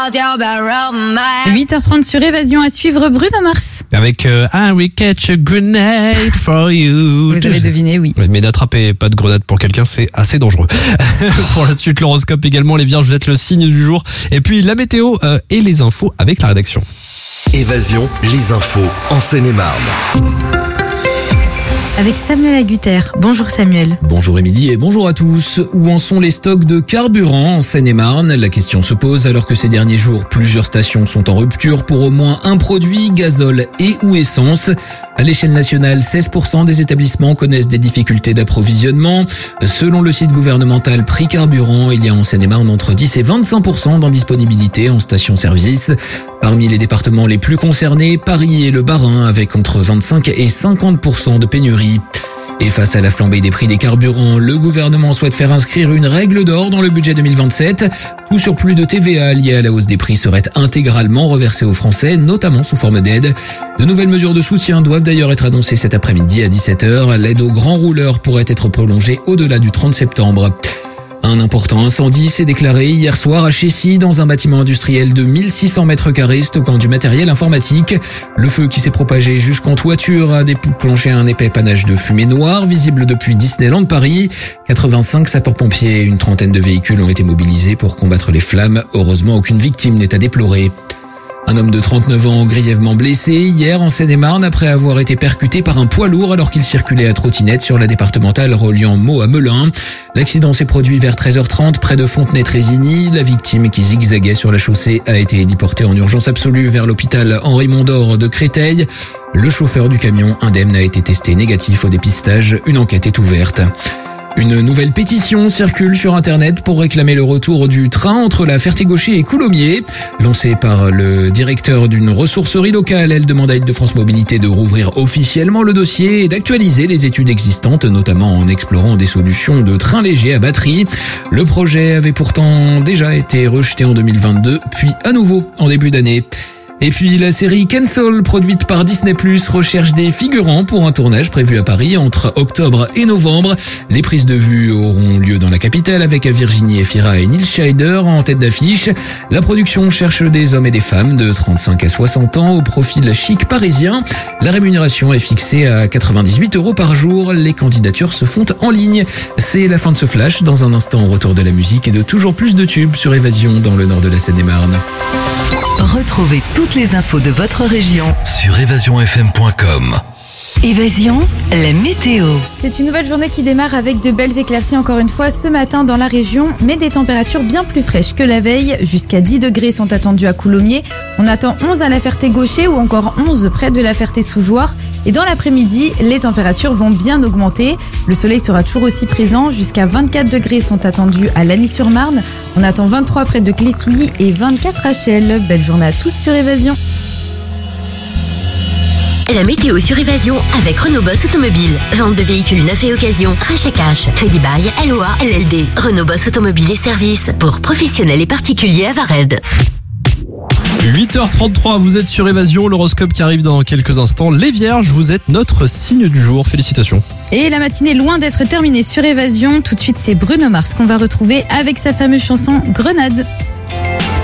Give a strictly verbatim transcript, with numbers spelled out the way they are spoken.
huit heures trente sur Évasion, à suivre Bruno Mars. Avec euh, I will catch a grenade for you. Vous avez deviné, oui. Mais d'attraper pas de grenade pour quelqu'un, c'est assez dangereux. Pour la suite, l'horoscope également, les vierges, vous êtes le signe du jour. Et puis la météo euh, et les infos avec la rédaction. Évasion, les infos en Seine-et-Marne. Avec Samuel Agutter. Bonjour Samuel. Bonjour Émilie et bonjour à tous. Où en sont les stocks de carburant en Seine-et-Marne ? La question se pose alors que ces derniers jours, plusieurs stations sont en rupture pour au moins un produit, gazole et ou essence. À l'échelle nationale, seize pour cent des établissements connaissent des difficultés d'approvisionnement. Selon le site gouvernemental Prix Carburant, il y a en Seine-et-Marne entre dix et vingt-cinq pour cent d'indisponibilité en station-service. Parmi les départements les plus concernés, Paris et le Bas-Rhin avec entre vingt-cinq et cinquante pour cent de pénurie. Et face à la flambée des prix des carburants, le gouvernement souhaite faire inscrire une règle d'or dans le budget deux mille vingt-sept. Tout surplus de T V A lié à la hausse des prix serait intégralement reversé aux Français, notamment sous forme d'aide. De nouvelles mesures de soutien doivent d'ailleurs être annoncées cet après-midi à dix-sept heures. L'aide aux grands rouleurs pourrait être prolongée au-delà du trente septembre. Un important incendie s'est déclaré hier soir à Chécy dans un bâtiment industriel de mille six cents mètres carrés stockant du matériel informatique. Le feu qui s'est propagé jusqu'en toiture a déclenché un épais panache de fumée noire visible depuis Disneyland Paris. quatre-vingt-cinq sapeurs-pompiers et une trentaine de véhicules ont été mobilisés pour combattre les flammes. Heureusement, aucune victime n'est à déplorer. Un homme de trente-neuf ans grièvement blessé hier en Seine-et-Marne après avoir été percuté par un poids lourd alors qu'il circulait à trottinette sur la départementale reliant Meaux à Melun. L'accident s'est produit vers treize heures trente près de Fontenay-Trésigny. La victime qui zigzaguait sur la chaussée a été héliportée en urgence absolue vers l'hôpital Henri Mondor de Créteil. Le chauffeur du camion indemne a été testé négatif au dépistage. Une enquête est ouverte. Une nouvelle pétition circule sur Internet pour réclamer le retour du train entre la Ferté-Gaucher et Coulommiers. Lancée par le directeur d'une ressourcerie locale, elle demande à Île-de-France Mobilité de rouvrir officiellement le dossier et d'actualiser les études existantes, notamment en explorant des solutions de train léger à batterie. Le projet avait pourtant déjà été rejeté en deux mille vingt-deux, puis à nouveau en début d'année. Et puis la série Cancel, produite par Disney plus, recherche des figurants pour un tournage prévu à Paris entre octobre et novembre. Les prises de vue auront lieu dans la capitale avec Virginie Efira et Neil Schneider en tête d'affiche. La production cherche des hommes et des femmes de trente-cinq à soixante ans au profil chic parisien. La rémunération est fixée à quatre-vingt-dix-huit euros par jour. Les candidatures se font en ligne. C'est la fin de ce flash. Dans un instant, retour de la musique et de toujours plus de tubes sur Évasion dans le nord de la Seine-et-Marne. Retrouvez toutes les infos de votre région Sur évasion f m point com. Évasion, la météo. C'est une nouvelle journée qui démarre avec de belles éclaircies encore une fois ce matin dans la région, mais des températures bien plus fraîches que la veille. Jusqu'à dix degrés sont attendus à Coulommiers. On attend onze à la Ferté-Gaucher ou encore onze près de la Ferté-Sous-Jouarre. Et dans l'après-midi, les températures vont bien augmenter. Le soleil sera toujours aussi présent. Jusqu'à vingt-quatre degrés sont attendus à Lagny-sur-Marne. On attend vingt-trois près de Clé-Souilly et vingt-quatre à Chelles. Belle journée à tous sur Évasion. La météo sur Évasion avec Renault Boss Automobile. Vente de véhicules neufs et occasion, rachat cash, crédit bail, L O A, L L D. Renault Boss Automobile et services pour professionnels et particuliers à Vared. huit heures trente-trois, vous êtes sur Évasion, l'horoscope qui arrive dans quelques instants. Les vierges, vous êtes notre signe du jour. Félicitations. Et la matinée est loin d'être terminée sur Évasion. Tout de suite, c'est Bruno Mars qu'on va retrouver avec sa fameuse chanson Grenade.